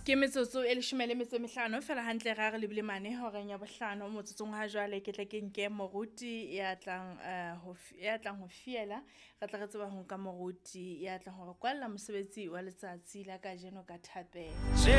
Ke metsotso e 15 fela hantle ra re lebile mane horeng ya bohlano motsotsong ha jwale ke tle ke nke moruti ya tlang ho fiela re tla re tseba ho nka moruti ya tlang ho re kwalla mosebetsi wa letsatsi la kajeno ka thapelo.